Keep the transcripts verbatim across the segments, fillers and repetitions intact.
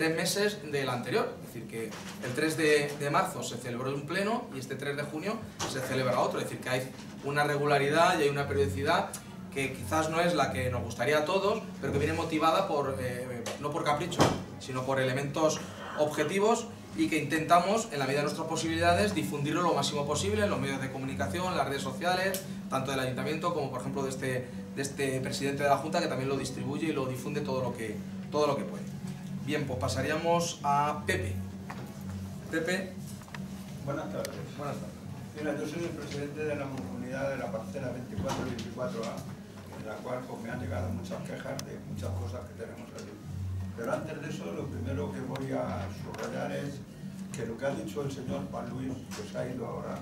tres meses del anterior. Es decir, que el tres de marzo se celebró un pleno y este tres de junio se celebra otro. Es decir, que hay una regularidad y hay una periodicidad que quizás no es la que nos gustaría a todos, pero que viene motivada por, eh, no por capricho, sino por elementos objetivos, y que intentamos, en la medida de nuestras posibilidades, difundirlo lo máximo posible en los medios de comunicación, en las redes sociales, tanto del Ayuntamiento como, por ejemplo, de este, de este presidente de la Junta, que también lo distribuye y lo difunde todo lo que, todo lo que puede. Bien, pues pasaríamos a Pepe. Pepe. Buenas tardes. Buenas tardes. Mira, yo soy el presidente de la comunidad de la parcela veinticuatro y veinticuatro A, en la cual pues, me han llegado muchas quejas de muchas cosas que tenemos allí. Pero antes de eso, lo primero que voy a subrayar es que lo que ha dicho el señor Juan Luis, que se ha ido ahora,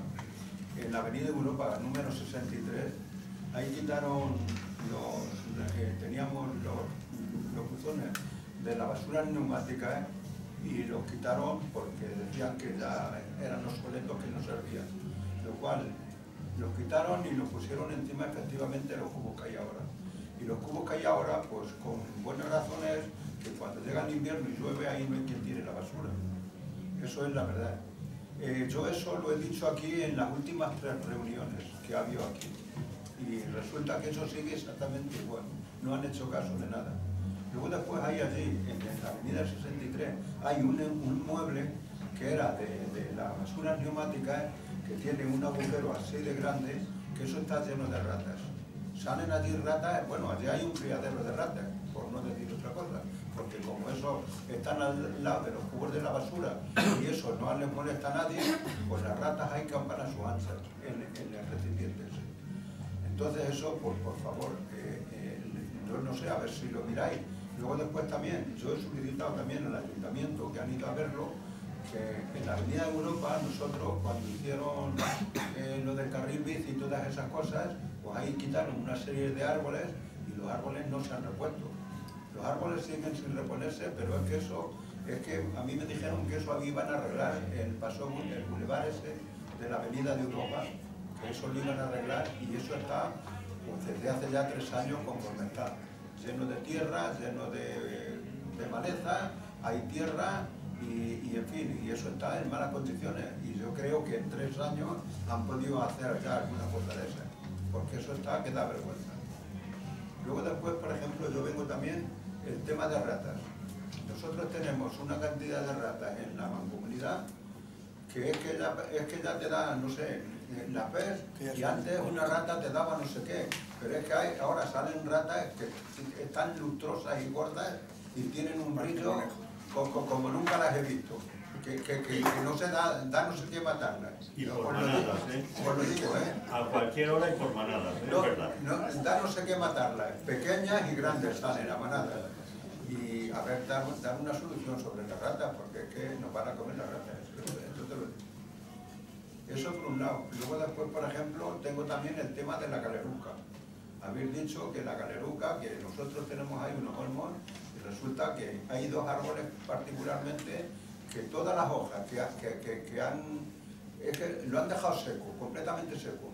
en la avenida Europa número sesenta y tres, ahí quitaron los, eh, teníamos los, los buzones de la basura neumática, ¿eh? Y los quitaron porque decían que ya eran obsoletos, que no servían. Lo cual, los quitaron y los pusieron encima efectivamente los cubos que hay ahora. Y los cubos que hay ahora, pues con buenas razones, que cuando llega el invierno y llueve, ahí no hay quien tire la basura. Eso es la verdad. Eh, yo eso lo he dicho aquí en las últimas tres reuniones que ha habido aquí. Y resulta que eso sigue exactamente igual. No han hecho caso de nada. Luego después hay allí, en la avenida sesenta y tres, hay un, un mueble que era de, de las basuras neumáticas, que tiene un agujero así de grande, que eso está lleno de ratas. Salen allí ratas, bueno, allí hay un criadero de ratas, por no decir otra cosa, porque como eso están al lado de los cubos de la basura y eso no les molesta a nadie, pues las ratas hay campan a su ancha en, en el recipiente ese. Entonces eso, pues por favor, eh, eh, yo no sé, a ver si lo miráis. Luego después también, yo he solicitado también al ayuntamiento, que han ido a verlo, que en la avenida Europa nosotros cuando hicieron eh, lo del carril bici y todas esas cosas, pues ahí quitaron una serie de árboles y los árboles no se han repuesto. Los árboles siguen sin reponerse, pero es que eso, es que a mí me dijeron que eso iban a arreglar el paso, el bulevar ese de la avenida de Europa, que eso lo iban a arreglar y eso está pues, desde hace ya tres años conforme está. Lleno de tierra, lleno de, de maleza, hay tierra y, y en fin, y eso está en malas condiciones. Y yo creo que en tres años han podido hacer ya alguna cosa de esa, porque eso está que da vergüenza. Luego después, por ejemplo, yo vengo también el tema de ratas. Nosotros tenemos una cantidad de ratas en la mancomunidad que es que ya, es que ya te da, no sé, la pez, y antes una rata te daba no sé qué, pero es que hay, ahora salen ratas que están lustrosas y gordas y tienen un brillo como, como nunca las he visto, que, que, que, que no se da, da no sé qué matarlas. Y por, por manadas, digo, ¿eh? Por lo digo, ¿eh? A cualquier hora y por manadas, ¿eh? No, Es verdad. no, da no sé qué matarlas, pequeñas y grandes salen a manadas. Y a ver, dar, dar una solución sobre las ratas, porque es que nos van a comer las ratas. Esto te lo digo. Eso por un lado. Luego después, por ejemplo, tengo también el tema de la galeruca. Habéis dicho que la galeruca, que nosotros tenemos ahí unos olmos, y resulta que hay dos árboles particularmente que todas las hojas que, que, que, que han, es que lo han dejado seco, completamente seco.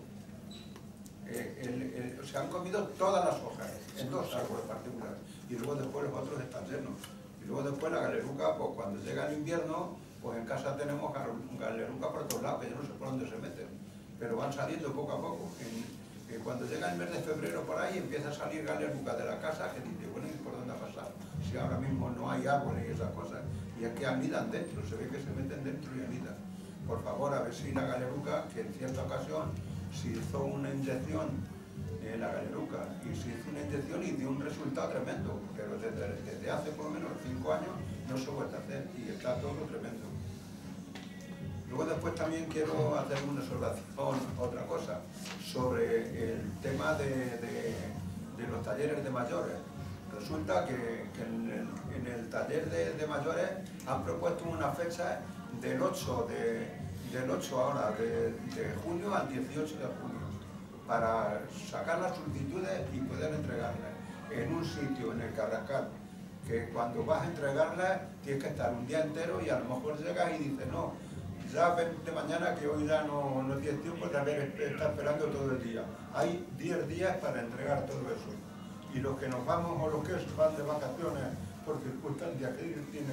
Eh, el, el, se han comido todas las hojas, en dos árboles particulares, y luego después los otros están llenos. Y luego después la galeruca, pues cuando llega el invierno, pues en casa tenemos galeruca por todos lados, que yo no sé por dónde se meten, pero van saliendo poco a poco. En, en cuando llega el mes de febrero por ahí, empieza a salir galeruca de la casa, que dice, bueno, ¿y por dónde ha pasado? Si ahora mismo no hay árboles y esas cosas, y es que anidan dentro, se ve que se meten dentro y anidan. Por favor, a ver si la galeruca, que en cierta ocasión se hizo una inyección en la galeruca, y se hizo una inyección y dio un resultado tremendo, pero desde, desde hace por lo menos cinco años no se vuelve a hacer, y está todo tremendo. Luego después también quiero hacer una observación, otra cosa, sobre el tema de, de, de los talleres de mayores. Resulta que, que en, el, en el taller de, de mayores han propuesto una fecha del ocho de, del ocho ahora, de, de junio al dieciocho de junio, para sacar las solicitudes y poder entregarlas en un sitio, en el Carrascal, que cuando vas a entregarlas tienes que estar un día entero y a lo mejor llegas y dices, no, ya vente mañana que hoy ya no, no tienes tiempo de haber, estar esperando todo el día. Hay diez días para entregar todo eso. Y los que nos vamos o los que van de vacaciones por circunstancias que tienen